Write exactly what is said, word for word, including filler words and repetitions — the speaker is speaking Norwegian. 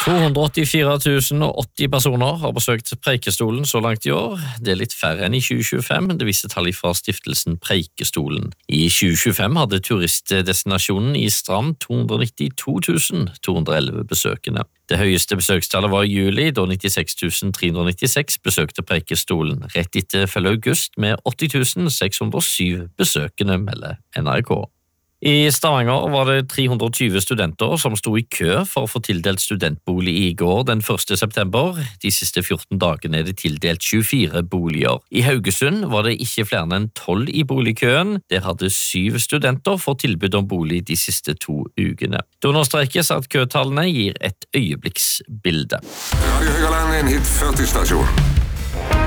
to hundre åttifire tusen åtti personer har besøkt Preikestolen så langt i år. Det er litt færre enn i tjue tjuefem, det viste tall fra stiftelsen Preikestolen. I tjue tjuefem hadde turistdestinasjonen i Strand to hundre nittito tusen to hundre elleve besøkende. Det høyeste besøkstallet var i juli, da nittiseks tusen tre hundre nittiseks besøkte Preikestolen. Rett etter følger august med åtti tusen seks hundre syv besøkende, melder N R K. I Stavanger var det tre hundre og tjue studenter som sto i kø for å få tildelt studentbolig i går den første september. De siste fjorten dagene er det tildelt tjuefire boliger. I Haugesund var det ikke flere enn tolv i boligkøen. Der hadde syv studenter fått tilbud om bolig de siste to ukene. Det understrekes at køtallene gir et øyeblikksbilde. Radio Høgaland, en hit førti stasjon.